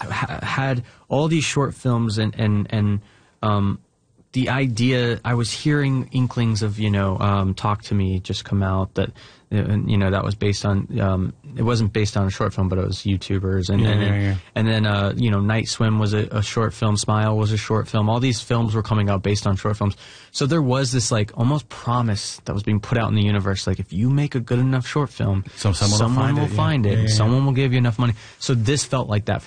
had all these short films and the idea, I was hearing inklings of, Talk to Me just come out, that, that was based on, it wasn't based on a short film, but it was YouTubers. And then, Night Swim was a short film. Smile was a short film. All these films were coming out based on short films. So there was this almost promise that was being put out in the universe. Like, if you make a good enough short film, someone will find it. Someone will give you enough money. So this felt like that